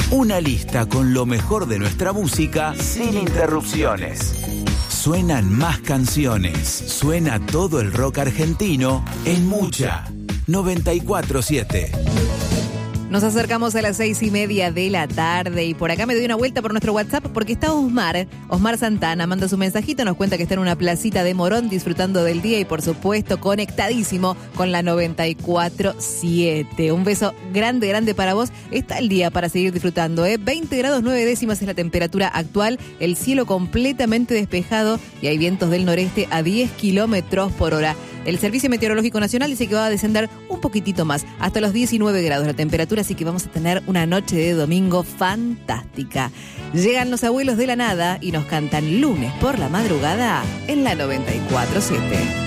Una lista con lo mejor de nuestra música sin interrupciones. Suenan más canciones. Suena todo el rock argentino en Mucha 94.7. Nos acercamos a las 6:30 de la tarde y por acá me doy una vuelta por nuestro WhatsApp porque está Osmar Santana, manda su mensajito, nos cuenta que está en una placita de Morón disfrutando del día y por supuesto conectadísimo con la 94.7. Un beso grande, grande para vos. Está el día para seguir disfrutando, 20 grados 9 décimas es la temperatura actual, el cielo completamente despejado y hay vientos del noreste a 10 kilómetros por hora. El Servicio Meteorológico Nacional dice que va a descender un poquitito más, hasta los 19 grados la temperatura, así que vamos a tener una noche de domingo fantástica. Llegan los abuelos de la nada y nos cantan lunes por la madrugada en la 94.7.